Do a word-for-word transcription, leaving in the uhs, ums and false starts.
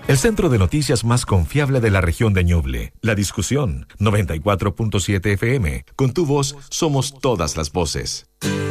El centro de noticias más confiable de la región de Ñuble. La Discusión, noventa y cuatro punto siete F M. Con tu voz, somos todas las voces.